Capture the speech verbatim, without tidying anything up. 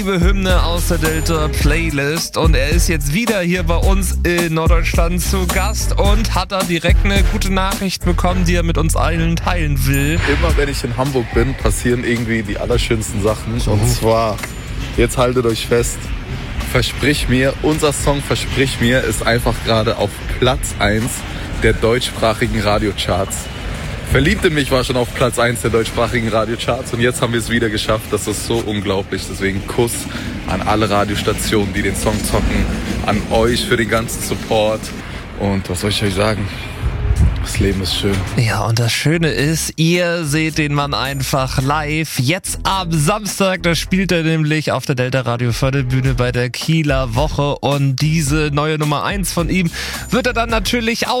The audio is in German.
Hymne aus der Delta Playlist und er ist jetzt wieder hier bei uns in Norddeutschland zu Gast und hat da direkt eine gute Nachricht bekommen, die er mit uns allen teilen will. Immer wenn ich in Hamburg bin, passieren irgendwie die allerschönsten Sachen. Und zwar, jetzt haltet euch fest, Versprich mir, unser Song Versprich mir ist einfach gerade auf Platz eins der deutschsprachigen Radiocharts. Verliebt in mich war schon auf Platz eins der deutschsprachigen Radiocharts und jetzt haben wir es wieder geschafft. Das ist so unglaublich. Deswegen Kuss an alle Radiostationen, die den Song zocken, an euch für den ganzen Support. Und was soll ich euch sagen? Das Leben ist schön. Ja, und das Schöne ist, ihr seht den Mann einfach live. Jetzt am Samstag, da spielt er nämlich auf der Delta Radio Förderbühne bei der Kieler Woche. Und diese neue Nummer eins von ihm wird er dann natürlich auch